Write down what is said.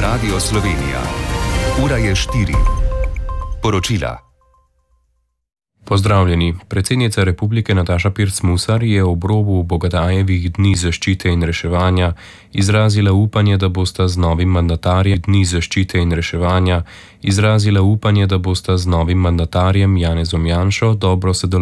Radio Slovenija. Ura je 4. Poročila. Pozdravljeni. Predsednica Republike Nataša Pirc Musar je ob robu Bogatajevih dni zaščite in reševanja izrazila upanje, da bosta z novim mandatarjem Janezom Janšo dobro sodelovali.